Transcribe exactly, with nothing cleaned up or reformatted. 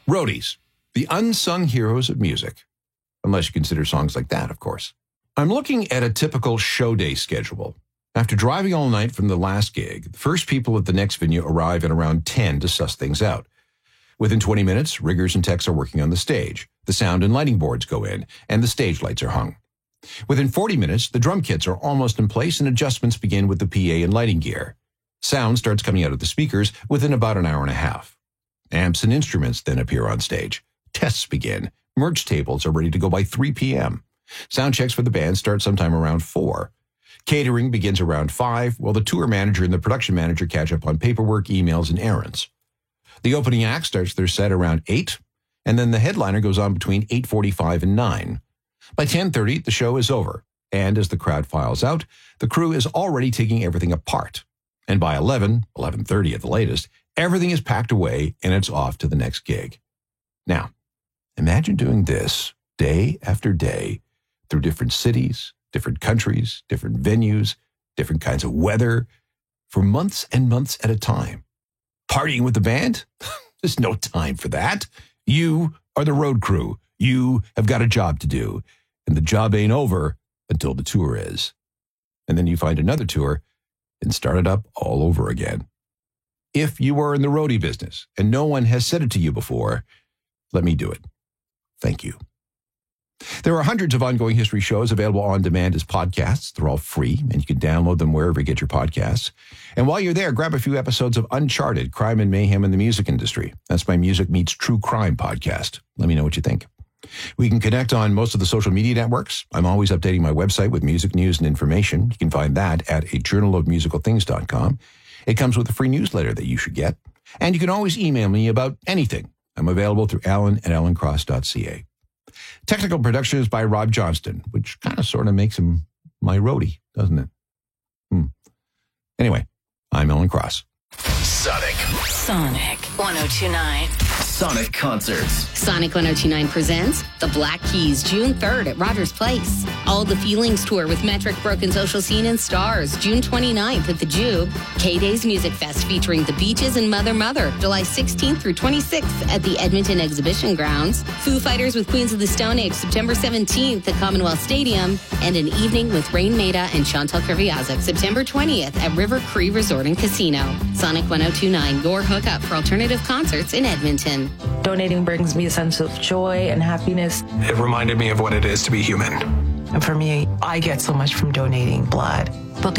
Roadies, the unsung heroes of music. Unless you consider songs like that, of course. I'm looking at a typical show day schedule. After driving all night from the last gig, the first people at the next venue arrive at around ten to suss things out. Within twenty minutes, riggers and techs are working on the stage. The sound and lighting boards go in, and the stage lights are hung. Within forty minutes, the drum kits are almost in place, and adjustments begin with the P A and lighting gear. Sound starts coming out of the speakers within about an hour and a half. Amps and instruments then appear on stage. Tests begin. Merch tables are ready to go by three p.m. Sound checks for the band start sometime around four. Catering begins around five, while the tour manager and the production manager catch up on paperwork, emails, and errands. The opening act starts their set around eight, and then the headliner goes on between eight forty-five and nine. By ten thirty, the show is over, and as the crowd files out, the crew is already taking everything apart. And by eleven, eleven thirty at the latest, everything is packed away and it's off to the next gig. Now, imagine doing this day after day through different cities, different countries, different venues, different kinds of weather, for months and months at a time. Partying with the band? There's no time for that. You are the road crew. You have got a job to do, and the job ain't over until the tour is. And then you find another tour and start it up all over again. If you are in the roadie business and no one has said it to you before, let me do it. Thank you. There are hundreds of Ongoing History shows available on demand as podcasts. They're all free, and you can download them wherever you get your podcasts. And while you're there, grab a few episodes of Uncharted, Crime and Mayhem in the Music Industry. That's my Music Meets True Crime podcast. Let me know what you think. We can connect on most of the social media networks. I'm always updating my website with music news and information. You can find that at a journal of musical things dot com. It comes with a free newsletter that you should get. And you can always email me about anything. I'm available through alan at alan cross dot c a. Technical production is by Rob Johnston, which kind of sort of makes him my roadie, doesn't it? Hmm. Anyway, I'm Alan Cross. Sonic. Sonic one oh two point nine. Sonic Concerts. Sonic one oh two point nine presents The Black Keys, June third at Rogers Place. All the Feelings Tour with Metric, Broken Social Scene, and Stars, June twenty-ninth at the Jube. K-Days Music Fest featuring The Beaches and Mother Mother, July sixteenth through twenty-sixth at the Edmonton Exhibition Grounds. Foo Fighters with Queens of the Stone Age, September seventeenth at Commonwealth Stadium. And an evening with Rain Maida and Chantal Kreviazuk, September twentieth at River Cree Resort and Casino. Sonic one oh two point nine, your hookup for alternative concerts in Edmonton. Donating brings me a sense of joy and happiness. It reminded me of what it is to be human. And for me, I get so much from donating blood.